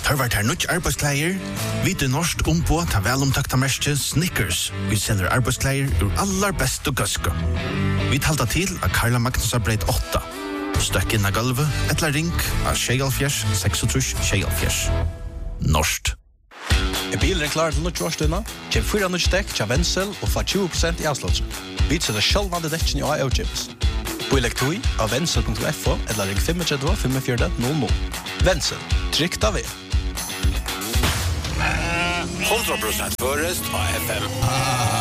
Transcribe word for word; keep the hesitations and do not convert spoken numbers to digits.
Tørvart her nødt arbeidskleier. Vi til norsk ombå ta velomtakta merke Snickers. Vi selger arbeidskleier ur allar best og gøske. Vi talta til av Karla Magnus Breit åtta. Støkk inn av gulvet, etla ring av Sjegalfjers, seksogtrus Sjegalfjers. Norskt. Er bilen klar til nødt årsdøyna? Kjem fyra nødt dekk til Wenzel og få tjue prosent i avslått. Vi setter sjølvande dekken i A O Gyms. Boileg tui av wenzel punktum f o eller ring fem tre fem fire null null. Wenzel, trygt av vi. hundra prosent förrest A F M.